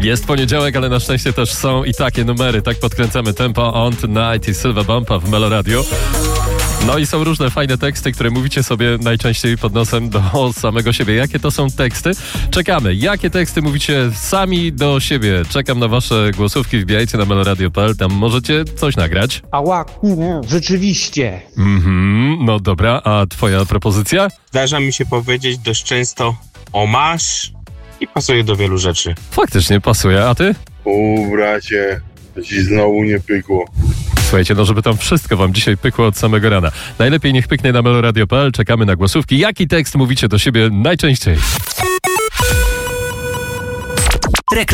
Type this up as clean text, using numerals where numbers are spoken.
Jest poniedziałek, ale na szczęście też są i takie numery. Tak podkręcamy tempo On Tonight i Sylwa Bumpa w Melo Radio. No i są różne fajne teksty, które mówicie sobie najczęściej pod nosem do samego siebie. Jakie to są teksty? Czekamy. Jakie teksty mówicie sami do siebie? Czekam na wasze głosówki. Wbijajcie na meloradio.pl. Tam możecie coś nagrać. Ała, rzeczywiście. No dobra, a twoja propozycja? Zdarza mi się powiedzieć dość często o masz i pasuje do wielu rzeczy. Faktycznie pasuje, a ty? Bracie, to ci znowu nie pykło. Słuchajcie, no żeby tam wszystko wam dzisiaj pykło od samego rana. Najlepiej niech pyknie na meloradio.pl. Czekamy na głosówki. Jaki tekst mówicie do siebie najczęściej?